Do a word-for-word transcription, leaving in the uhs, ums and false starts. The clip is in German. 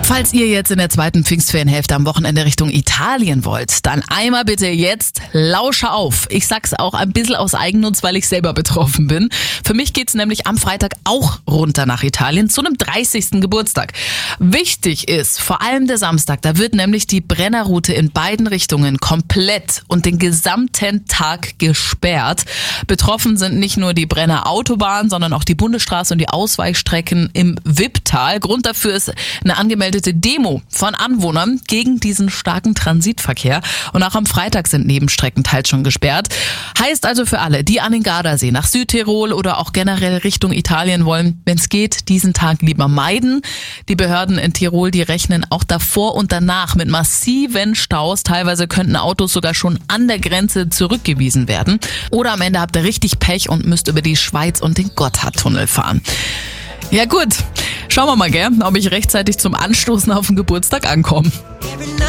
Falls ihr jetzt in der zweiten Pfingstferienhälfte am Wochenende Richtung Italien wollt, dann einmal bitte jetzt Lausche auf. Ich sag's auch ein bisschen aus Eigennutz, weil ich selber betroffen bin. Für mich geht's nämlich am Freitag auch runter nach Italien zu einem dreißigsten Geburtstag. Wichtig ist vor allem der Samstag, da wird nämlich die Brennerroute in beiden Richtungen komplett und den gesamten Tag gesperrt. Betroffen sind nicht nur die Brenner Autobahn, sondern auch die Bundesstraße und die Ausweichstrecken im Wipptal. Grund dafür ist eine angemeldete Demo von Anwohnern gegen diesen starken Transitverkehr. Und auch am Freitag sind Nebenstrecken teils schon gesperrt. Heißt also für alle, die an den Gardasee, nach Südtirol oder auch generell Richtung Italien wollen, wenn es geht, diesen Tag lieber meiden. Die Behörden in Tirol, die rechnen auch davor und danach mit massiven Staus. Teilweise könnten Autos sogar schon an der Grenze zurückgewiesen werden. Oder am Ende habt ihr richtig Pech und müsst über die Schweiz und den Gotthardtunnel fahren. Ja gut, schauen wir mal, gell, ob ich rechtzeitig zum Anstoßen auf den Geburtstag ankomme.